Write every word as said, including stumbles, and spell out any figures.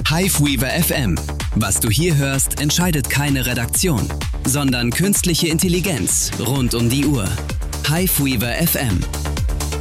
Hiveweaver F M. Was du hier hörst, entscheidet keine Redaktion, sondern künstliche Intelligenz rund um die Uhr. Hiveweaver F M.